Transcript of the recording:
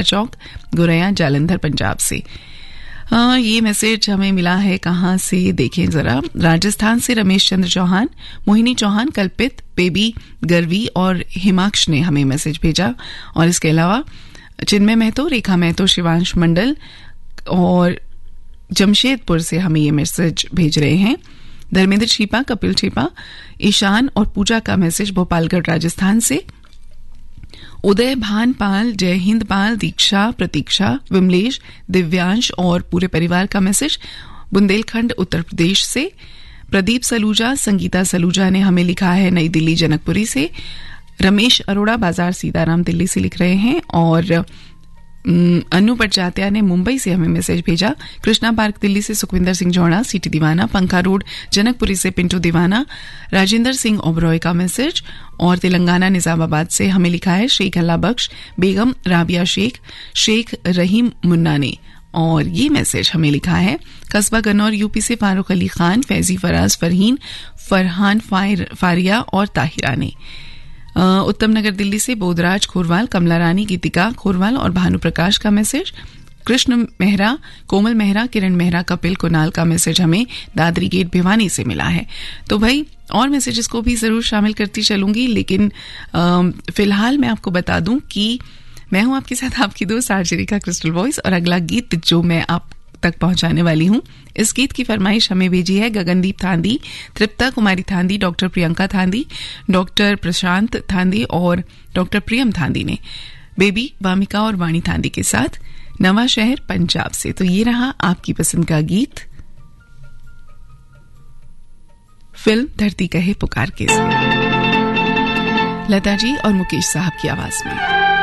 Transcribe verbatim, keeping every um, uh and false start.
चौक, गुरैया, जालंधर, पंजाब से। हाँ, ये मैसेज हमें मिला है कहाँ से, देखें जरा। राजस्थान से रमेश चंद्र चौहान, मोहिनी चौहान, कल्पित, बेबी गर्वी और हिमाक्ष ने हमें मैसेज भेजा। और इसके अलावा चिन्मय महतो, रेखा महतो, शिवांश मंडल और जमशेदपुर से हमें ये मैसेज भेज रहे हैं। धर्मेंद्र छिपा, कपिल छिपा, ईशान और पूजा का मैसेज भोपालगढ़ राजस्थान से। उदय भान पाल, जय हिंद पाल, दीक्षा, प्रतीक्षा, विमलेश, दिव्यांश और पूरे परिवार का मैसेज बुंदेलखंड उत्तर प्रदेश से। प्रदीप सलूजा, संगीता सलूजा ने हमें लिखा है नई दिल्ली जनकपुरी से। रमेश अरोड़ा, बाजार सीताराम, दिल्ली से लिख रहे हैं। और अनु पटजात्या ने मुंबई से हमें मैसेज भेजा। कृष्णा पार्क दिल्ली से सुखविंदर सिंह जौड़ा, सिटी दीवाना, पंखा रोड जनकपुरी से पिंटू दीवाना, राजेंद्र सिंह ओबरॉय का मैसेज। और तेलंगाना निजामाबाद से हमें लिखा है शेख अल्लाह बख्श, बेगम राबिया शेख, शेख रहीम मुन्ना ने। और ये मैसेज हमें लिखा है कस्बा गन्नौर यूपी से फारूक अली खान, फैजी, फराज, फरहीन, फरहान, फारिया और ताहिरा ने। उत्तम नगर दिल्ली से बोधराज खोरवाल, कमला रानी, गीतिका खोरवाल और भानु प्रकाश का मैसेज। कृष्ण मेहरा, कोमल मेहरा, किरण मेहरा, कपिल, कुणाल का मैसेज हमें दादरी गेट भिवानी से मिला है। तो भाई और मैसेजेस को भी जरूर शामिल करती चलूंगी, लेकिन फिलहाल मैं आपको बता दूं कि मैं हूं आपके साथ आपकी दोस्त आरजे का क्रिस्टल वॉइस। और अगला गीत जो मैं आप तक पहुंचाने वाली हूं, इस गीत की फरमाइश हमें भेजी है गगनदीप थांदी, तृप्ता कुमारी थांदी, डॉक्टर प्रियंका थांदी, डॉक्टर प्रशांत थांदी और डॉक्टर प्रियम थांदी ने, बेबी वामिका और वाणी थांदी के साथ, नवा शहर पंजाब से। तो ये रहा आपकी पसंद का गीत, फिल्म धरती कहे पुकार के, लता जी और मुकेश साहब की आवाज में।